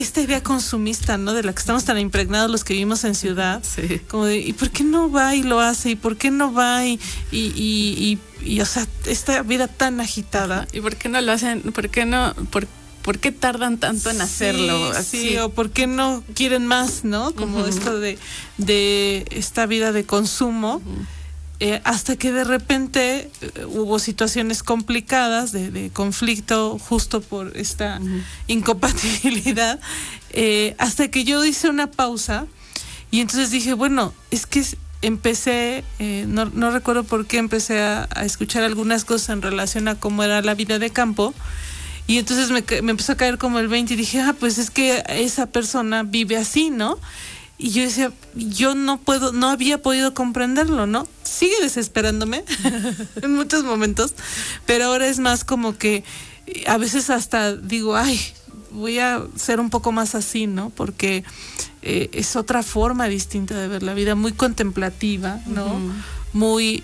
esta idea consumista, ¿no? De la que estamos tan impregnados los que vivimos en ciudad. Sí. Como de, ¿y por qué no va y lo hace? ¿Y por qué no va? Y o sea, esta vida tan agitada. ¿Y por qué no lo hacen? ¿Por qué tardan tanto en hacerlo? Sí, o por qué no quieren más, ¿no? Como esto de esta vida de consumo. Hasta que de repente hubo situaciones complicadas de conflicto justo por esta incompatibilidad, hasta que yo hice una pausa y entonces dije, bueno, es que empecé, no recuerdo por qué empecé a escuchar algunas cosas en relación a cómo era la vida de campo, y entonces me empezó a caer como el 20 y dije, pues es que esa persona vive así, ¿no? Y yo decía, yo no había podido comprenderlo, ¿no? Sigue desesperándome en muchos momentos, pero ahora es más como que a veces hasta digo, voy a ser un poco más así, ¿no? Porque es otra forma distinta de ver la vida, muy contemplativa, ¿no? Muy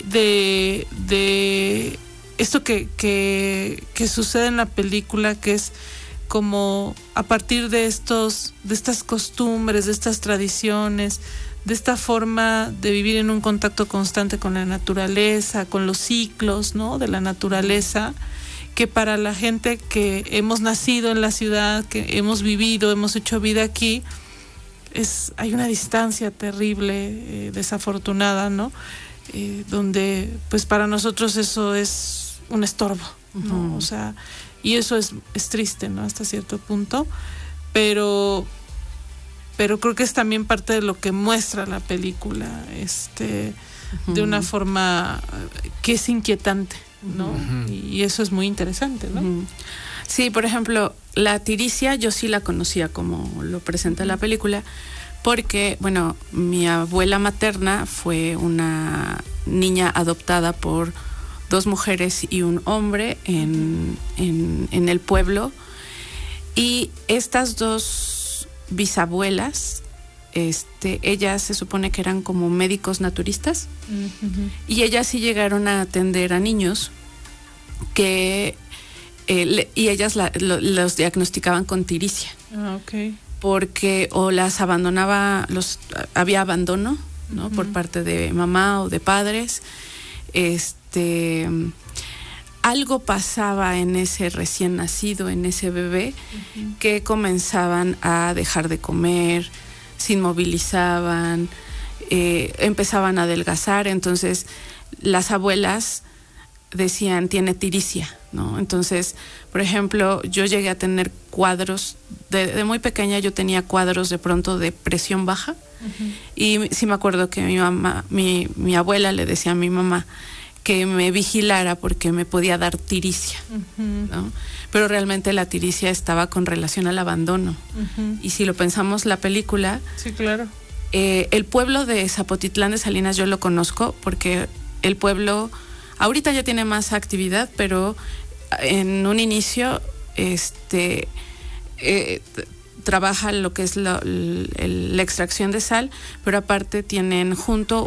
de esto que sucede en la película, que es como a partir de estas costumbres, de estas tradiciones, de esta forma de vivir en un contacto constante con la naturaleza, con los ciclos, ¿no? De la naturaleza, que para la gente que hemos nacido en la ciudad, que hemos vivido, hemos hecho vida aquí, hay una distancia terrible, desafortunada, ¿no? Donde pues para nosotros eso es un estorbo, ¿no? O sea, y eso es triste, ¿no? Hasta cierto punto, pero creo que es también parte de lo que muestra la película, de una forma que es inquietante, ¿no? Y eso es muy interesante, ¿no? Sí, por ejemplo, la tiricia yo sí la conocía como lo presenta la película, porque, bueno, mi abuela materna fue una niña adoptada por 2 mujeres y un hombre en el pueblo, y estas 2 bisabuelas, ellas se supone que eran como médicos naturistas, y ellas sí llegaron a atender a niños que y ellas los diagnosticaban con tiricia. Okay. Porque o las abandonaba, había abandono, ¿no? Por parte de mamá o de padres. Algo pasaba en ese recién nacido, en ese bebé, que comenzaban a dejar de comer, se inmovilizaban, empezaban a adelgazar. Entonces las abuelas decían, tiene tiricia, ¿no? Entonces, por ejemplo, yo llegué a tener cuadros, de muy pequeña yo tenía cuadros de pronto de presión baja, y sí me acuerdo que mi abuela le decía a mi mamá que me vigilara porque me podía dar tiricia, ¿no? Pero realmente la tiricia estaba con relación al abandono. Y si lo pensamos, la película... Sí, claro. El pueblo de Zapotitlán de Salinas yo lo conozco porque el pueblo ahorita ya tiene más actividad, pero en un inicio trabaja lo que es la extracción de sal, pero aparte tienen junto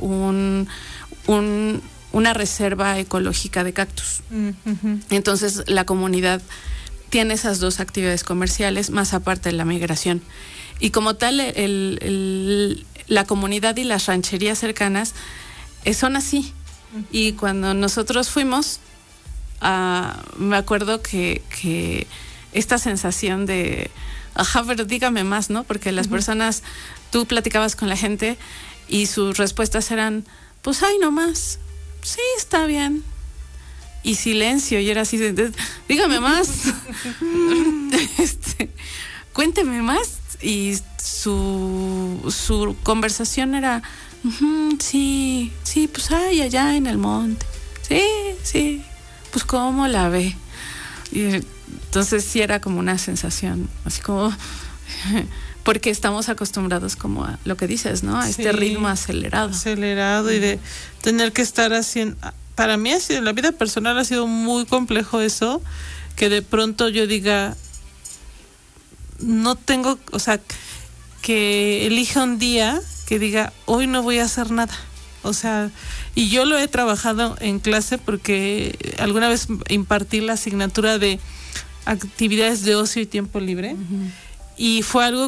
una reserva ecológica de cactus. Entonces la comunidad tiene esas 2 actividades comerciales, más aparte de la migración. Y como tal, la comunidad y las rancherías cercanas son así. Y cuando nosotros fuimos, me acuerdo que esta sensación de, pero dígame más, ¿no? Porque las personas, tú platicabas con la gente y sus respuestas eran, pues, no más. Sí, está bien. Y silencio, y era así, dígame más. Cuénteme más. Y su conversación era, sí, pues allá en el monte. Sí, pues ¿cómo la ve? Y entonces sí era como una sensación, así como... porque estamos acostumbrados como a lo que dices, ¿no? A este ritmo acelerado. Y de tener que estar haciendo... Para mí en la vida personal ha sido muy complejo eso, que de pronto yo diga, no tengo, o sea, que elija un día que diga, hoy no voy a hacer nada. O sea, y yo lo he trabajado en clase porque alguna vez impartí la asignatura de actividades de ocio y tiempo libre. Y fue algo